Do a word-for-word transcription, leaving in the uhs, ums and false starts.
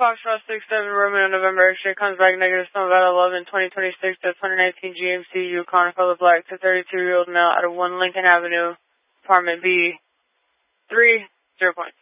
Foxtrot six seven Romeo November X-ray comes back negative Nevada eleven twenty twenty-six to twenty nineteen G M C Yukon color black to thirty-two year old male out of one Lincoln Avenue, apartment B, three, zero points.